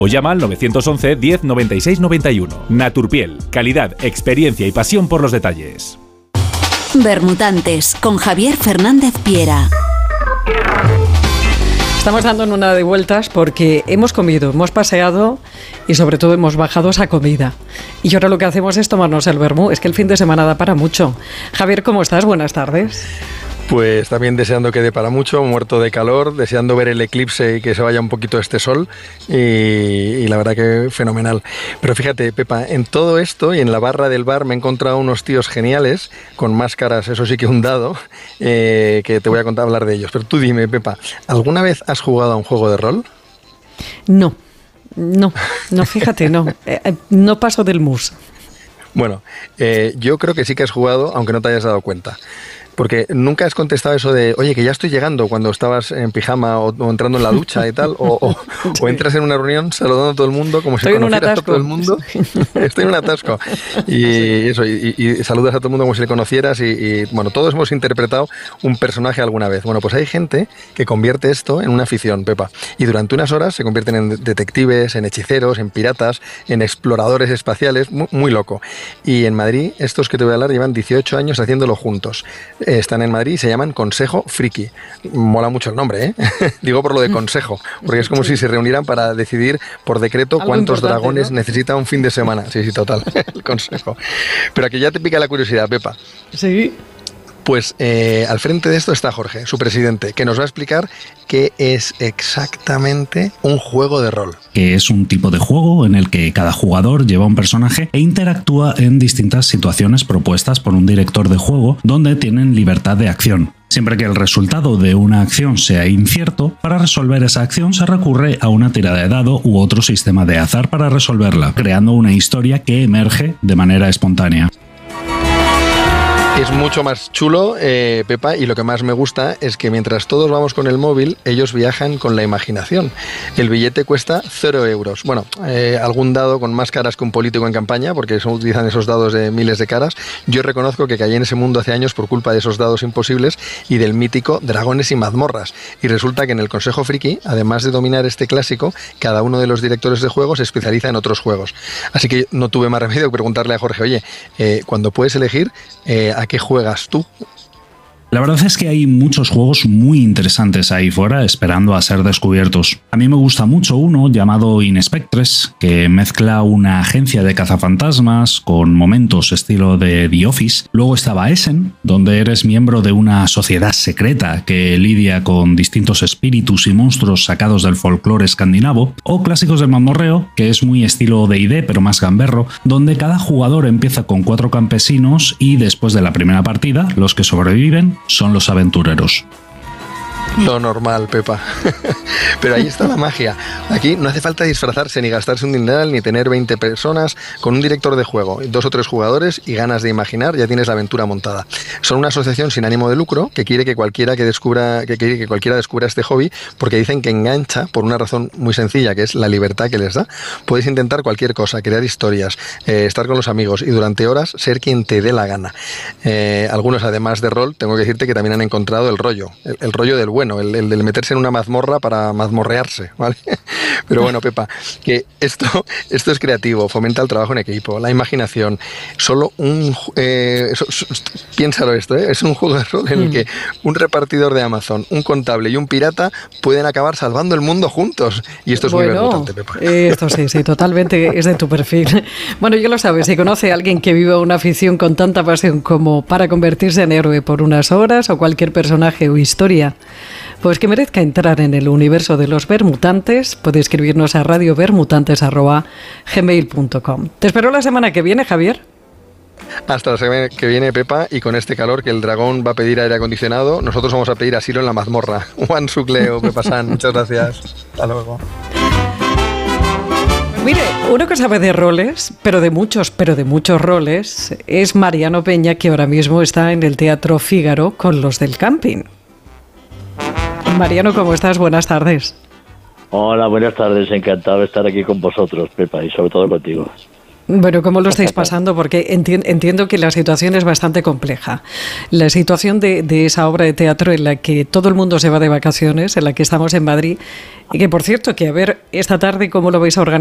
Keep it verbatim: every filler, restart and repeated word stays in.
O llama al nueve once, diez, noventa y seis, noventa y uno. Naturpiel, calidad, experiencia y pasión por los detalles. Bermutantes, con Javier Fernández Piera. Estamos dando una de vueltas porque hemos comido, hemos paseado y sobre todo hemos bajado esa comida. Y ahora lo que hacemos es tomarnos el vermú. Es que el fin de semana da para mucho. Javier, ¿cómo estás? Buenas tardes. Pues también deseando que dé para mucho, muerto de calor, deseando ver el eclipse y que se vaya un poquito este sol y, y la verdad que fenomenal. Pero fíjate, Pepa, en todo esto y en la barra del bar me he encontrado unos tíos geniales con máscaras, eso sí que un dado, eh, que te voy a contar hablar de ellos. Pero tú dime, Pepa, ¿alguna vez has jugado a un juego de rol? No, no, no, fíjate, no, eh, no paso del mus. Bueno, eh, yo creo que sí que has jugado, aunque no te hayas dado cuenta. Porque nunca has contestado eso de, oye, que ya estoy llegando, cuando estabas en pijama o, o entrando en la ducha y tal, o, o, sí. o entras en una reunión saludando a todo el mundo como si estoy conocieras a todo el mundo. Estoy en un atasco. Y sí. eso, y, y saludas a todo el mundo como si le conocieras y, y, bueno, todos hemos interpretado un personaje alguna vez. Bueno, pues hay gente que convierte esto en una afición, Pepa. Y durante unas horas se convierten en detectives, en hechiceros, en piratas, en exploradores espaciales, muy, muy loco. Y en Madrid, estos que te voy a hablar llevan dieciocho años haciéndolo juntos. Están en Madrid y se llaman Consejo Friki. Mola mucho el nombre, ¿eh? Digo por lo de consejo, porque es como sí. si se reunieran para decidir por decreto algo cuántos dragones, ¿no?, necesita un fin de semana. Sí, sí, total, el consejo. Pero aquí ya te pica la curiosidad, Pepa. Sí. Pues eh, al frente de esto está Jorge, su presidente, que nos va a explicar qué es exactamente un juego de rol. Que es un tipo de juego en el que cada jugador lleva un personaje e interactúa en distintas situaciones propuestas por un director de juego donde tienen libertad de acción. Siempre que el resultado de una acción sea incierto, para resolver esa acción se recurre a una tirada de dado u otro sistema de azar para resolverla, creando una historia que emerge de manera espontánea. Es mucho más chulo, eh, Pepa, y lo que más me gusta es que mientras todos vamos con el móvil, ellos viajan con la imaginación. El billete cuesta cero euros. Bueno, eh, algún dado con más caras que un político en campaña, porque son, utilizan esos dados de miles de caras. Yo reconozco que caí en ese mundo hace años por culpa de esos dados imposibles y del mítico Dragones y Mazmorras. Y resulta que en el Consejo Friki, además de dominar este clásico, cada uno de los directores de juegos se especializa en otros juegos. Así que no tuve más remedio que preguntarle a Jorge, oye, eh, cuando puedes elegir, eh, ¿a qué juegas tú? La verdad es que hay muchos juegos muy interesantes ahí fuera esperando a ser descubiertos. A mí me gusta mucho uno llamado Inspectres, que mezcla una agencia de cazafantasmas con momentos estilo de The Office. Luego estaba Essen, donde eres miembro de una sociedad secreta que lidia con distintos espíritus y monstruos sacados del folclore escandinavo. O Clásicos del Mazmorreo, que es muy estilo D and D pero más gamberro, donde cada jugador empieza con cuatro campesinos y después de la primera partida, los que sobreviven son los aventureros. Lo normal, Pepa. Pero ahí está la magia. Aquí no hace falta disfrazarse ni gastarse un dineral ni tener veinte personas. Con un director de juego, dos o tres jugadores y ganas de imaginar, ya tienes la aventura montada. Son una asociación sin ánimo de lucro que quiere que cualquiera que descubra que quiere que cualquiera descubra este hobby, porque dicen que engancha por una razón muy sencilla, que es la libertad que les da. Puedes intentar cualquier cosa, crear historias, eh, estar con los amigos y durante horas ser quien te dé la gana. Eh, algunos, además de rol, tengo que decirte que también han encontrado el rollo, el, el rollo del bueno, el, el del meterse en una mazmorra para mazmorrearse, ¿vale? Pero bueno, Pepa, que esto, esto es creativo, fomenta el trabajo en equipo, la imaginación. Solo un... Eh, so, so, piénsalo esto, ¿eh? Es un juego de rol en el que un repartidor de Amazon, un contable y un pirata pueden acabar salvando el mundo juntos. Y esto es bueno, muy bermutante, Pepa. Eh, esto sí, sí, totalmente es de tu perfil. Bueno, ya lo sabes, si conoce a alguien que viva una afición con tanta pasión como para convertirse en héroe por unas horas o cualquier personaje o historia, pues que merezca entrar en el universo de los bermutantes, puede escribirnos a radio bermutantes arroba gmail punto com. Te espero la semana que viene, Javier. Hasta la semana que viene, Pepa, y con este calor que el dragón va a pedir aire acondicionado, nosotros vamos a pedir asilo en la mazmorra. Juan Sucleo, Pepa San, muchas gracias. Hasta luego. Mire, uno que sabe de roles, pero de muchos, pero de muchos roles, es Mariano Peña, que ahora mismo está en el Teatro Fígaro con Los del Camping. Mariano, ¿cómo estás? Buenas tardes. Hola, buenas tardes. Encantado de estar aquí con vosotros, Pepa, y sobre todo contigo. Bueno, ¿cómo lo estáis pasando? Porque enti- entiendo que la situación es bastante compleja. La situación de, de esa obra de teatro en la que todo el mundo se va de vacaciones, en la que estamos en Madrid, y que, por cierto, que a ver esta tarde cómo lo vais a organizar.